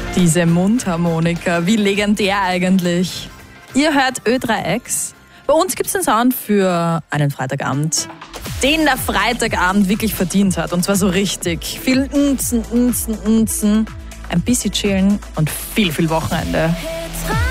Diese Mundharmonika, wie legendär eigentlich. Ihr hört Ö3X. Bei uns gibt es den Sound für einen Freitagabend, den der Freitagabend wirklich verdient hat. Und zwar so richtig. Viel ein bisschen chillen und viel Wochenende.